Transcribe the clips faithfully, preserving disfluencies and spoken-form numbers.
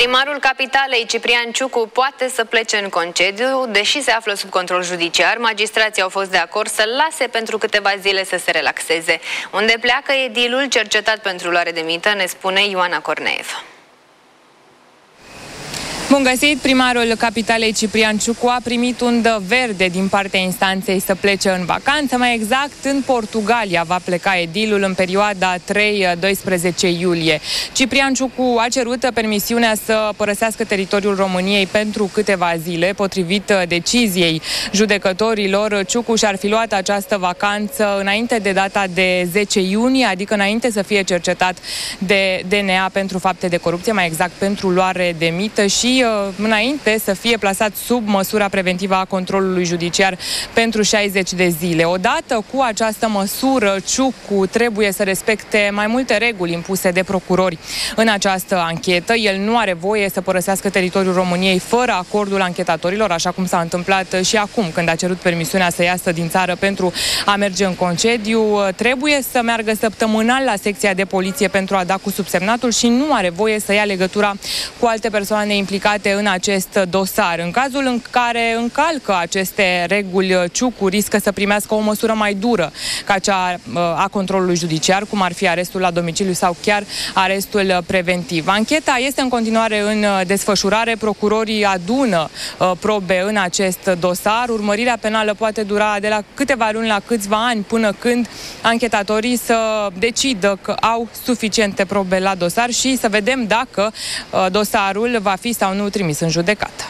Primarul capitalei, Ciprian Ciucu, poate să plece în concediu, deși se află sub control judiciar. Magistrații au fost de acord să-l lase pentru câteva zile să se relaxeze. Unde pleacă edilul cercetat pentru luare de mită, ne spune Ioana Corneev. Bun găsit! Primarul capitalei, Ciprian Ciucu, a primit undă verde din partea instanței să plece în vacanță. Mai exact, în Portugalia va pleca edilul în perioada trei doisprezece iulie. Ciprian Ciucu a cerut permisiunea să părăsească teritoriul României pentru câteva zile. Potrivit deciziei judecătorilor, Ciucu și-ar fi luat această vacanță înainte de data de zece iunie, adică înainte să fie cercetat de D N A pentru fapte de corupție, mai exact pentru luare de mită, și înainte să fie plasat sub măsura preventivă a controlului judiciar pentru șaizeci de zile. Odată cu această măsură, Ciucu trebuie să respecte mai multe reguli impuse de procurori în această anchetă. El nu are voie să părăsească teritoriul României fără acordul anchetatorilor, așa cum s-a întâmplat și acum, când a cerut permisiunea să iasă din țară pentru a merge în concediu. Trebuie să meargă săptămânal la secția de poliție pentru a da cu subsemnatul și nu are voie să ia legătura cu alte persoane implicate în acest dosar. În cazul în care încalcă aceste reguli, Ciucu riscă să primească o măsură mai dură ca cea a controlului judiciar, cum ar fi arestul la domiciliu sau chiar arestul preventiv. Ancheta este în continuare în desfășurare. Procurorii adună probe în acest dosar. Urmărirea penală poate dura de la câteva luni la câțiva ani, până când anchetatorii să decidă că au suficiente probe la dosar și să vedem dacă dosarul va fi sau nu trimis în judecată.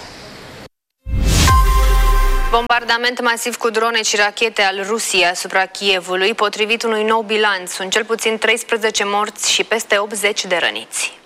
Bombardament masiv cu drone și rachete al Rusiei asupra Kievului. Potrivit unui nou bilanț, sunt cel puțin treisprezece morți și peste optzeci de răniți.